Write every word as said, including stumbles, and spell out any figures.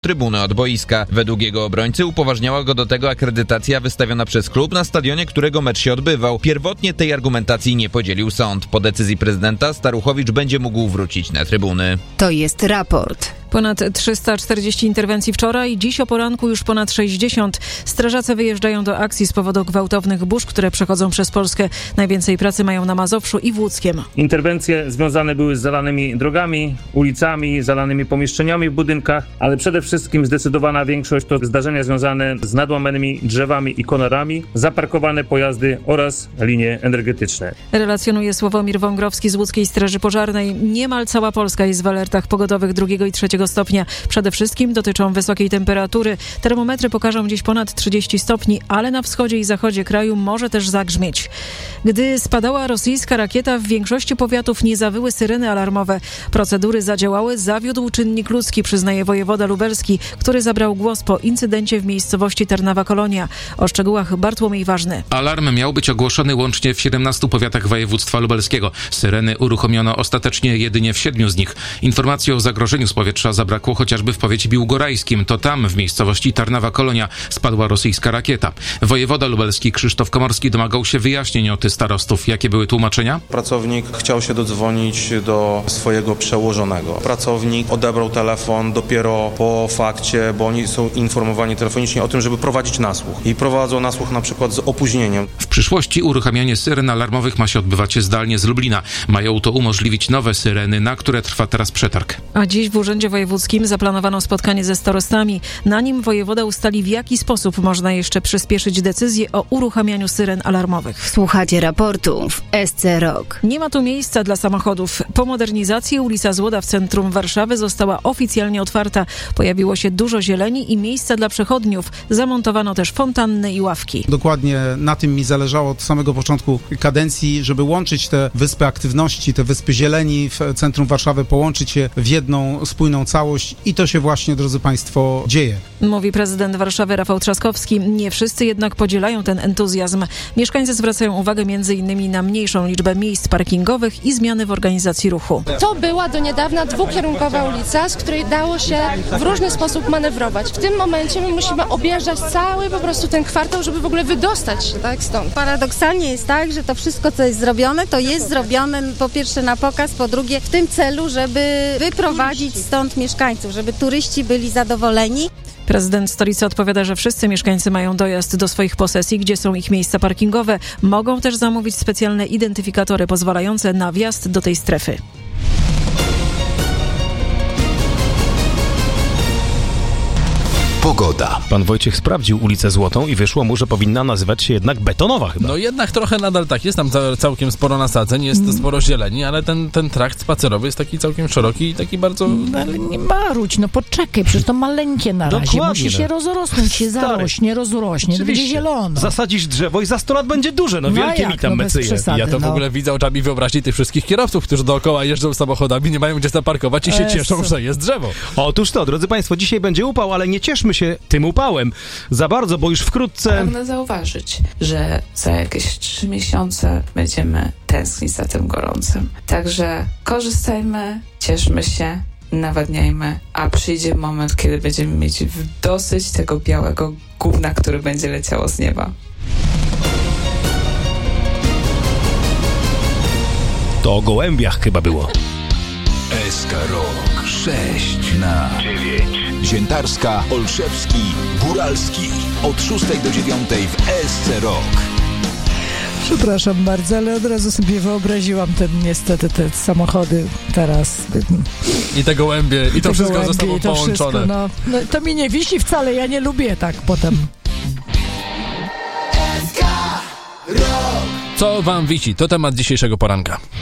trybuny od boiska. Według jego obrońcy upoważniała go do tego akredytacja wystawiona przez klub na stadionie, którego mecz się odbywał. Pierwotnie tej argumentacji nie podzielił sąd. Po decyzji prezydenta Staruchowicz będzie mógł wrócić na trybuny. To jest raport. Ponad trzysta czterdzieści interwencji wczoraj, dziś o poranku już ponad sześćdziesiąt. Strażacy wyjeżdżają do akcji z powodu gwałtownych burz, które przechodzą przez Polskę. Najwięcej pracy mają na Mazowszu i w Łódzkiem. Interwencje związane były z zalanymi drogami, ulicami, zalanymi pomieszczeniami w budynkach, ale przede wszystkim zdecydowana większość to zdarzenia związane z nadłamanymi drzewami i konarami, zaparkowane pojazdy oraz linie energetyczne. Relacjonuje Sławomir Wągrowski z Łódzkiej Straży Pożarnej. Niemal cała Polska jest w alertach pogodowych drugiego i trzeciego stopnia. Przede wszystkim dotyczą wysokiej temperatury. Termometry pokażą dziś ponad trzydzieści stopni, ale na wschodzie i zachodzie kraju może też zagrzmieć. Gdy spadała rosyjska rakieta, w większości powiatów nie zawyły syreny alarmowe. Procedury zadziałały, zawiódł czynnik ludzki, przyznaje wojewoda lubelski, który zabrał głos po incydencie w miejscowości Tarnawa Kolonia. O szczegółach Bartłomiej Ważny. Alarm miał być ogłoszony łącznie w siedemnastu powiatach województwa lubelskiego. Syreny uruchomiono ostatecznie jedynie w siedmiu z nich. Informacji o zagrożeniu z powietrza zabrakło chociażby w powiecie biłgorajskim. To tam, w miejscowości Tarnawa Kolonia, spadła rosyjska rakieta. Wojewoda lubelski Krzysztof Komorski domagał się wyjaśnień od starostów. Jakie były tłumaczenia? Pracownik chciał się dodzwonić do swojego przełożonego. Pracownik odebrał telefon dopiero po fakcie, bo oni są informowani telefonicznie o tym, żeby prowadzić nasłuch. I prowadzą nasłuch na przykład z opóźnieniem. W przyszłości uruchamianie syren alarmowych ma się odbywać zdalnie z Lublina. Mają to umożliwić nowe syreny, na które trwa teraz przetarg. A dziś w Urzędzie Wojewódzkim zaplanowano spotkanie ze starostami. Na nim wojewoda ustali, w jaki sposób można jeszcze przyspieszyć decyzję o uruchamianiu syren alarmowych. Słuchacie raportu w S C Rok. Nie ma tu miejsca dla samochodów. Po modernizacji ulica Złoda w centrum Warszawy została oficjalnie otwarta. Pojawiło się dużo zieleni i miejsca dla przechodniów. Zamontowano też fontanny i ławki. Dokładnie na tym mi zależało od samego początku kadencji, żeby łączyć te wyspy aktywności, te wyspy zieleni w centrum Warszawy, połączyć je w jedną spójną całość i to się właśnie, drodzy Państwo, dzieje. Mówi prezydent Warszawy Rafał Trzaskowski. Nie wszyscy jednak podzielają ten entuzjazm. Mieszkańcy zwracają uwagę między innymi na mniejszą liczbę miejsc parkingowych i zmiany w organizacji ruchu. To była do niedawna dwukierunkowa ulica, z której dało się w różny sposób manewrować. W tym momencie my musimy objeżdżać cały po prostu ten kwartał, żeby w ogóle wydostać się tak stąd. Paradoksalnie jest tak, że to wszystko, co jest zrobione, to jest zrobione po pierwsze na pokaz, po drugie w tym celu, żeby wyprowadzić stąd mieszkańców, żeby turyści byli zadowoleni. Prezydent stolicy odpowiada, że wszyscy mieszkańcy mają dojazd do swoich posesji, gdzie są ich miejsca parkingowe. Mogą też zamówić specjalne identyfikatory pozwalające na wjazd do tej strefy. Pogoda. Pan Wojciech sprawdził ulicę Złotą i wyszło mu, że powinna nazywać się jednak Betonowa chyba. No jednak trochę nadal tak jest, tam całkiem sporo nasadzeń, jest mm. sporo zieleni, ale ten, ten trakt spacerowy jest taki całkiem szeroki i taki bardzo... No, ale nie marudź, no poczekaj, przecież to maleńkie na razie, Dokładnie, musi się no. rozrosnąć, się zarośnie, rozrośnie, to będzie zielono. Zasadzisz drzewo i za sto lat będzie duże, no, no wielkie mi tam no, mecyje. Przesady, ja to w no. ogóle widzę oczami wyobraźni tych wszystkich kierowców, którzy dookoła jeżdżą samochodami, nie mają gdzie zaparkować i się Esu. cieszą, że jest drzewo. Otóż to, drodzy Państwo, dzisiaj będzie upał, ale nie cieszmy się tym upałem za bardzo, bo już wkrótce... Pragnę zauważyć, że za jakieś trzy miesiące będziemy tęsknić za tym gorącym. Także korzystajmy, cieszmy się, nawadniajmy, a przyjdzie moment, kiedy będziemy mieć dosyć tego białego gówna, które będzie leciało z nieba. To o gołębiach chyba było. S K Rok sześć na dziewięć. Ziętarska, Olszewski, Góralski. Od szóstej do dziewiątej w S C Rok. Przepraszam bardzo, ale od razu sobie wyobraziłam ten, niestety, te samochody teraz. I te gołębie, i, i to wszystko gołębie, ze sobą połączone. Wszystko, no, no, to mi nie wisi wcale, ja nie lubię tak potem. Co wam wisi? To temat dzisiejszego poranka.